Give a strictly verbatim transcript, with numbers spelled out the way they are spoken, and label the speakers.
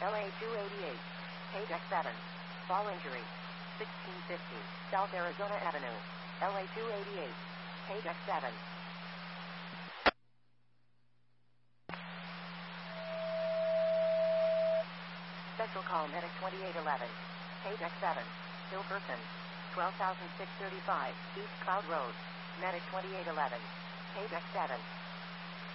Speaker 1: L A two eighty-eight. Page X seven. Fall injury. sixteen fifty. South Arizona Avenue. L A two eighty-eight. Page X seven. Central call medic twenty-eight eleven. Page X seven. Bill Person. twelve thousand six hundred thirty-five. East Cloud Road. Medic twenty-eight eleven. Page X seven.